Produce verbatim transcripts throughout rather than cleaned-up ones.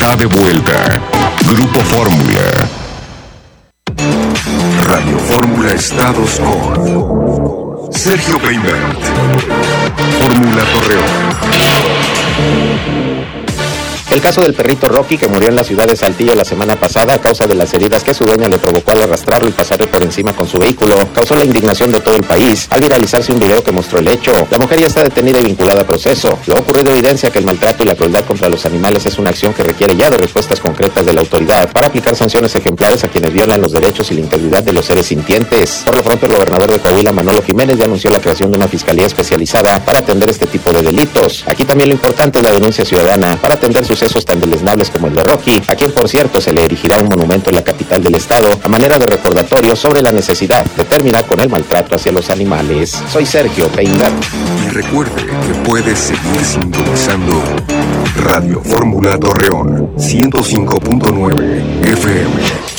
está de vuelta. Grupo Fórmula. Radio Fórmula Estados con Sergio Peynert. Fórmula Torreón. El caso del perrito Rocky, que murió en la ciudad de Saltillo la semana pasada a causa de las heridas que su dueña le provocó al arrastrarlo y pasarle por encima con su vehículo, causó la indignación de todo el país al viralizarse un video que mostró el hecho. La mujer ya está detenida y vinculada a proceso. Lo ocurrido evidencia que el maltrato y la crueldad contra los animales es una acción que requiere ya de respuestas concretas de la autoridad para aplicar sanciones ejemplares a quienes violan los derechos y la integridad de los seres sintientes. Por lo pronto, el gobernador de Coahuila, Manolo Jiménez, ya anunció la creación de una fiscalía especializada para atender este tipo de delitos. Aquí también lo importante es la denuncia ciudadana para atender sucesos tan deleznables como el de Rocky, a quien por cierto se le erigirá un monumento en la capital del estado a manera de recordatorio sobre la necesidad de terminar con el maltrato hacia los animales. Soy Sergio Peynert. Y recuerde que puedes seguir sintonizando Radio Fórmula Torreón ciento cinco punto nueve F M.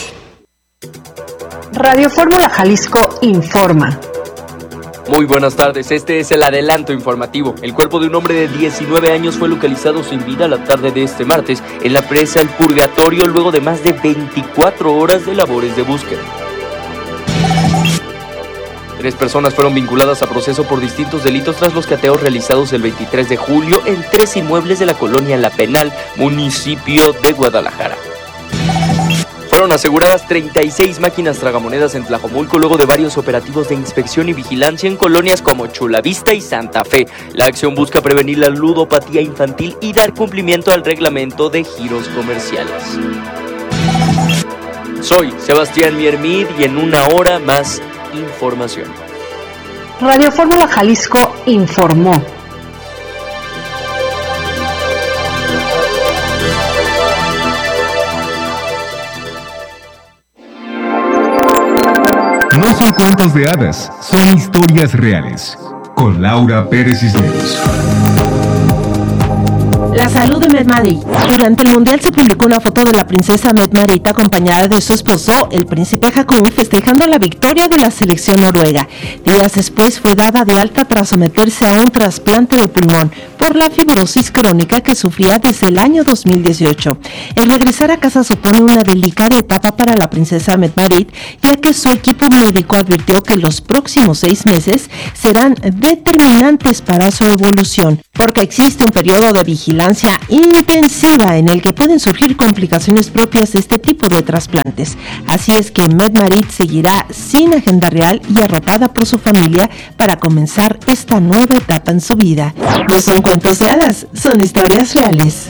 Radio Fórmula Jalisco informa. Muy buenas tardes, este es el adelanto informativo. El cuerpo de un hombre de diecinueve años fue localizado sin vida la tarde de este martes en la presa El Purgatorio luego de más de veinticuatro horas de labores de búsqueda. Tres personas fueron vinculadas a proceso por distintos delitos tras los cateos realizados el veintitrés de julio en tres inmuebles de la colonia La Penal, municipio de Guadalajara. Fueron aseguradas treinta y seis máquinas tragamonedas en Tlajomulco luego de varios operativos de inspección y vigilancia en colonias como Chulavista y Santa Fe. La acción busca prevenir la ludopatía infantil y dar cumplimiento al reglamento de giros comerciales. Soy Sebastián Miermid y en una hora más información. Radio Fórmula Jalisco informó. No son cuentos de hadas, son historias reales. Con Laura Pérez Cisneros. La salud de Medmarit. Durante el Mundial se publicó una foto de la princesa Medmarit acompañada de su esposo, el príncipe Haakon, festejando la victoria de la selección noruega. Días después fue dada de alta tras someterse a un trasplante de pulmón por la fibrosis crónica que sufría desde el año dos mil dieciocho. El regresar a casa supone una delicada etapa para la princesa Medmarit, ya que su equipo médico advirtió que los próximos seis meses serán determinantes para su evolución, porque existe un periodo de vigilancia intensiva en el que pueden surgir complicaciones propias de este tipo de trasplantes. Así es que Medmarit seguirá sin agenda real y arropada por su familia para comenzar esta nueva etapa en su vida. No son cuentos de hadas, son historias reales.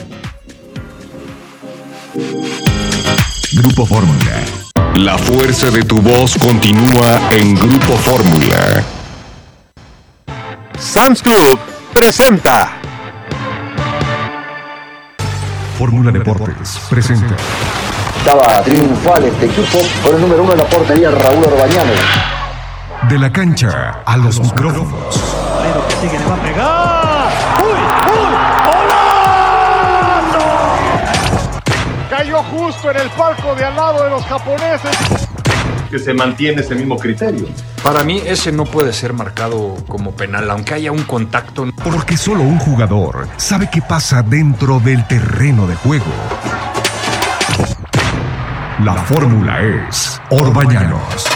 Grupo Fórmula. La fuerza de tu voz continúa en Grupo Fórmula. Sam's Club presenta Fórmula Deportes presenta. Estaba triunfal este equipo por el número uno en la portería, Raúl Orbañano. De la cancha a los micrófonos. Pero que sigue, le va a pegar. ¡Uy! ¡Uy! ¡Golazo! Cayó justo en el palco de al lado de los japoneses. Que se mantiene ese mismo criterio. Para mí ese no puede ser marcado como penal, aunque haya un contacto. Porque solo un jugador sabe qué pasa dentro del terreno de juego. La fórmula es Orbañanos.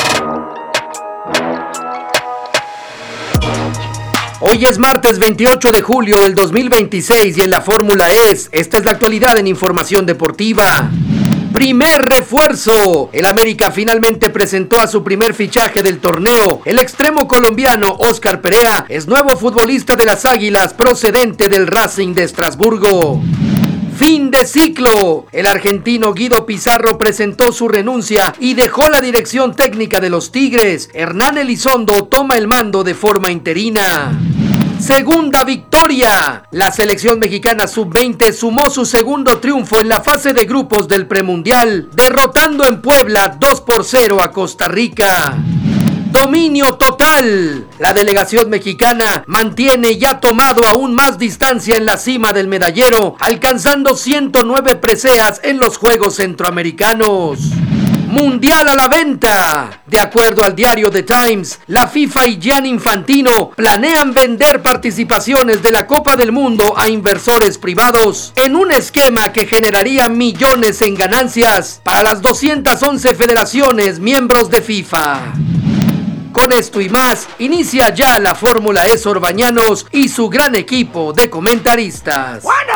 Hoy es martes veintiocho de julio del dos mil veintiséis y en la fórmula es, esta es la actualidad en información deportiva. Primer refuerzo. El América finalmente presentó a su primer fichaje del torneo. El extremo colombiano Óscar Perea es nuevo futbolista de las Águilas procedente del Racing de Estrasburgo. Fin de ciclo. El argentino Guido Pizarro presentó su renuncia y dejó la dirección técnica de los Tigres. Hernán Elizondo toma el mando de forma interina. Segunda victoria. La selección mexicana sub veinte sumó su segundo triunfo en la fase de grupos del premundial, derrotando en Puebla dos por cero a Costa Rica. Dominio total. La delegación mexicana mantiene ya tomado aún más distancia en la cima del medallero, alcanzando ciento nueve preseas en los Juegos Centroamericanos. Mundial a la venta. De acuerdo al diario The Times, la FIFA y Gianni Infantino planean vender participaciones de la Copa del Mundo a inversores privados en un esquema que generaría millones en ganancias para las doscientas once federaciones miembros de FIFA. Con esto y más, inicia ya la Fórmula E Sor Bañanos y su gran equipo de comentaristas. ¡Bueno!